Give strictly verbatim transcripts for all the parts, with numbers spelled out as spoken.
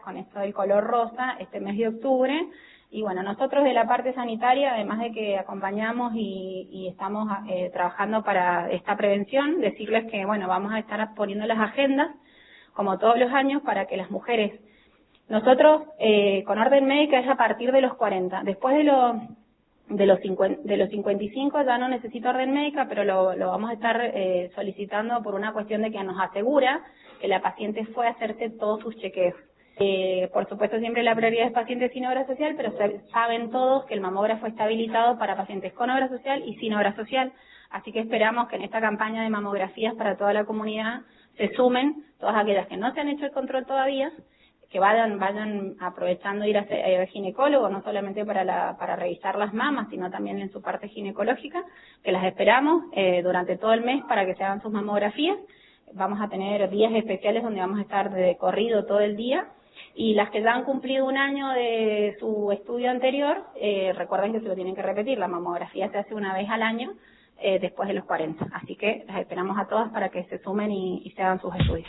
con esto del color rosa este mes de octubre. Y bueno, nosotros de la parte sanitaria, además de que acompañamos y, y estamos eh, trabajando para esta prevención, decirles que bueno, vamos a estar poniendo las agendas, como todos los años, para que las mujeres, nosotros eh, con orden médica es a partir de los cuarenta, después de los de los cincuenta, de los cincuenta y cinco ya no necesita orden médica, pero lo, lo vamos a estar eh, solicitando por una cuestión de que nos asegura que la paciente fue a hacerse todos sus chequeos. Eh, por supuesto siempre la prioridad es pacientes sin obra social, pero saben todos que el mamógrafo está habilitado para pacientes con obra social y sin obra social, así que esperamos que en esta campaña de mamografías para toda la comunidad se sumen todas aquellas que no se han hecho el control todavía, que vayan vayan aprovechando ir a ser ginecólogo, no solamente para la para revisar las mamas, sino también en su parte ginecológica, que las esperamos eh, durante todo el mes para que se hagan sus mamografías. Vamos a tener días especiales donde vamos a estar de corrido todo el día. Y las que ya han cumplido un año de su estudio anterior, eh, recuerden que se lo tienen que repetir, la mamografía se hace una vez al año eh, después de los cuarenta. Así que las esperamos a todas para que se sumen y, y se hagan sus estudios.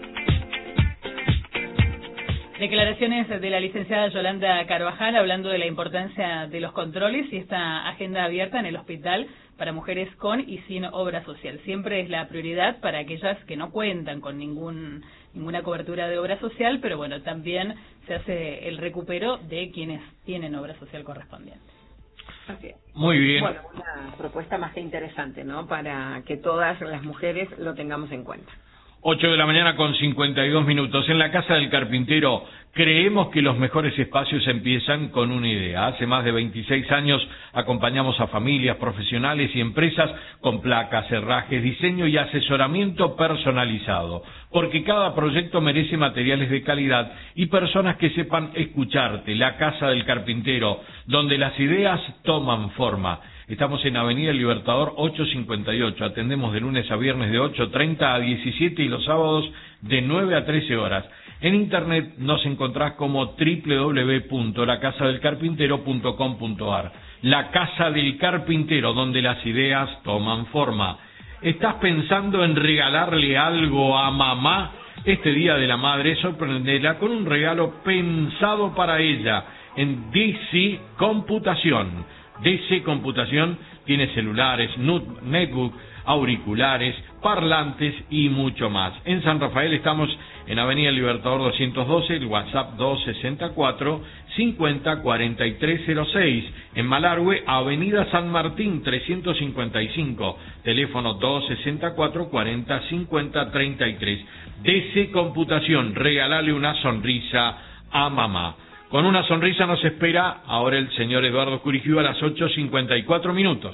Declaraciones de la licenciada Yolanda Carvajal hablando de la importancia de los controles y esta agenda abierta en el hospital para mujeres con y sin obra social. Siempre es la prioridad para aquellas que no cuentan con ningún ninguna cobertura de obra social, pero bueno, también se hace el recupero de quienes tienen obra social correspondiente. Okay. Muy bien. Bueno, una propuesta más que interesante, ¿no? Para que todas las mujeres lo tengamos en cuenta. ocho de la mañana con cincuenta y dos minutos. En la Casa del Carpintero creemos que los mejores espacios empiezan con una idea. Hace más de veintiséis años acompañamos a familias, profesionales y empresas con placas, herrajes, diseño y asesoramiento personalizado. Porque cada proyecto merece materiales de calidad y personas que sepan escucharte. La Casa del Carpintero, donde las ideas toman forma. Estamos en Avenida Libertador ochocientos cincuenta y ocho, atendemos de lunes a viernes de ocho treinta a diecisiete y los sábados de nueve a trece horas. En internet nos encontrás como doble u doble u doble u punto la casa del carpintero punto com punto a r. La Casa del Carpintero, donde las ideas toman forma. ¿Estás pensando en regalarle algo a mamá? Este Día de la Madre, sorprenderla con un regalo pensado para ella en D C Computación. D C Computación tiene celulares, netbook, auriculares, parlantes y mucho más. En San Rafael estamos en Avenida Libertador doscientos doce, el WhatsApp dos sesenta y cuatro cincuenta cuarenta y tres cero seis. En Malargüe, Avenida San Martín trescientos cincuenta y cinco, teléfono dos sesenta y cuatro cuarenta cincuenta treinta y tres. D C Computación, regálale una sonrisa a mamá. Con una sonrisa nos espera ahora el señor Eduardo Curigiu a las ocho cincuenta y cuatro minutos.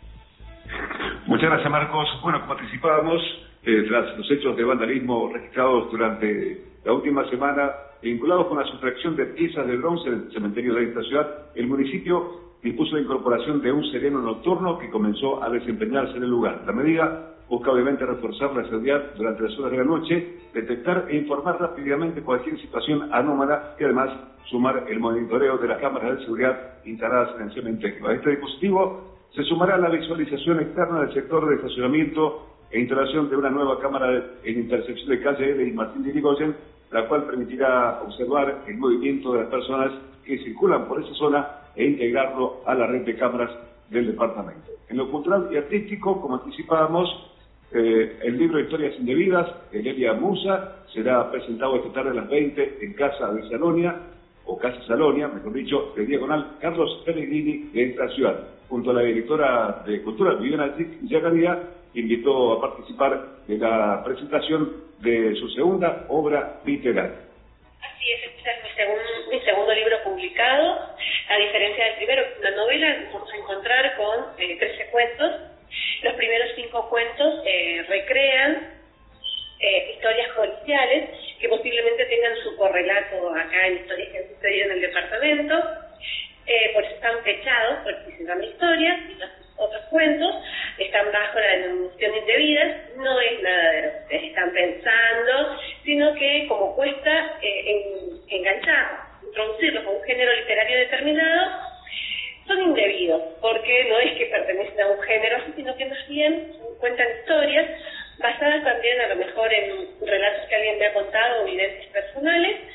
Muchas gracias, Marcos. Bueno, como anticipábamos, eh, tras los hechos de vandalismo registrados durante la última semana, vinculados con la sustracción de piezas de bronce del cementerio de esta ciudad, el municipio dispuso la incorporación de un sereno nocturno que comenzó a desempeñarse en el lugar. La medida busca obviamente reforzar la seguridad durante las horas de la noche, detectar e informar rápidamente cualquier situación anómala y además sumar el monitoreo de las cámaras de seguridad instaladas en el cementerio. A este dispositivo se sumará la visualización externa del sector de estacionamiento e instalación de una nueva cámara en intersección de calle L y Martín de Irigoyen, la cual permitirá observar el movimiento de las personas que circulan por esa zona e integrarlo a la red de cámaras del departamento. En lo cultural y artístico, como anticipábamos, eh, el libro Historias Indebidas, de Lelia Musa, será presentado esta tarde a las veinte en Casa de Salonia, o Casa Salonia, mejor dicho, de diagonal Carlos Pellegrini de esta ciudad. Junto a la directora de Cultura, Viviana Yagaría, invitó a participar de la presentación de su segunda obra literaria. Así es, este es mi, segun, mi segundo libro publicado. A diferencia del primero, una novela, nos vamos a encontrar con eh, trece cuentos. Los primeros cinco cuentos eh, recrean eh, historias policiales que posiblemente tengan su correlato acá en historias que han sucedido en el departamento. Eh, por eso están fechados, participan de historias, y los otros cuentos están bajo la denominación indebida. No es nada de lo que ustedes están pensando, sino que como cuesta eh, en, enganchar, introducirlos a un género literario determinado, son indebidos, porque no es que pertenecen a un género, sino que más bien cuentan historias basadas también a lo mejor en relatos que alguien me ha contado o vivencias personales,